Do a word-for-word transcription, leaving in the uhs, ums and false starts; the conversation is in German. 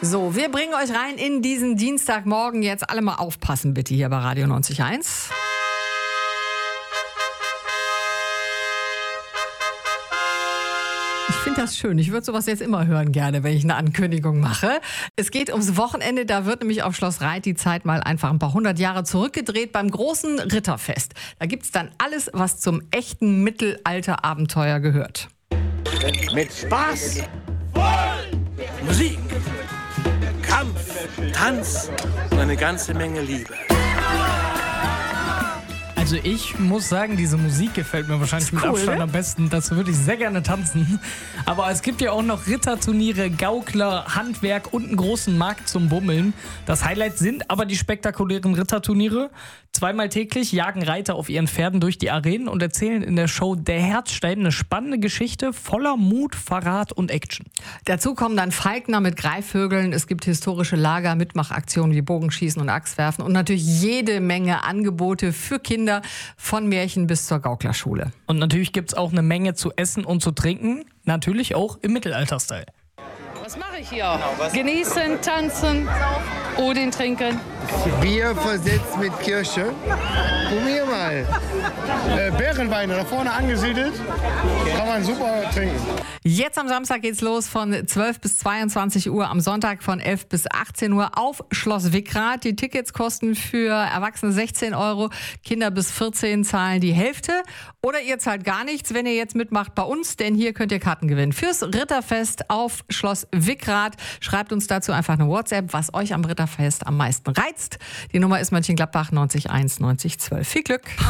So, wir bringen euch rein in diesen Dienstagmorgen. Jetzt alle mal aufpassen bitte hier bei Radio neunzig Komma eins. Ich finde das schön. Ich würde sowas jetzt immer hören gerne, wenn ich eine Ankündigung mache. Es geht ums Wochenende. Da wird nämlich auf Schloss Reit die Zeit mal einfach ein paar hundert Jahre zurückgedreht beim großen Ritterfest. Da gibt es dann alles, was zum echten Mittelalter-Abenteuer gehört. Mit Spaß, Musik, Kampf, Tanz und eine ganze Menge Liebe. Also ich muss sagen, diese Musik gefällt mir wahrscheinlich mit cool, Abstand ne? am besten. Dazu würde ich sehr gerne tanzen. Aber es gibt ja auch noch Ritterturniere, Gaukler, Handwerk und einen großen Markt zum Bummeln. Das Highlight sind aber die spektakulären Ritterturniere. Zweimal täglich jagen Reiter auf ihren Pferden durch die Arenen und erzählen in der Show Der Herzstein eine spannende Geschichte voller Mut, Verrat und Action. Dazu kommen dann Falkner mit Greifvögeln. Es gibt historische Lager, Mitmachaktionen wie Bogenschießen und Axtwerfen und natürlich jede Menge Angebote für Kinder von Märchen bis zur Gauklerschule. Und natürlich gibt es auch eine Menge zu essen und zu trinken. Natürlich auch im Mittelalter-Style. Was mache ich hier? Genießen, tanzen, Odin trinken. Bier versetzt mit Kirsche. Probier mal. Äh, Bärenweine da vorne angesiedelt. Kann man super trinken. Jetzt am Samstag geht's los von zwölf bis zweiundzwanzig Uhr, am Sonntag von elf bis achtzehn Uhr auf Schloss Wickrath. Die Tickets kosten für Erwachsene sechzehn Euro, Kinder bis vierzehn zahlen die Hälfte. Oder ihr zahlt gar nichts, wenn ihr jetzt mitmacht bei uns, denn hier könnt ihr Karten gewinnen fürs Ritterfest auf Schloss Wickrath. Schreibt uns dazu einfach eine WhatsApp, was euch am Ritterfest am meisten reizt. Die Nummer ist Mönchengladbach neunzig eins neunzig zwölf. Viel Glück!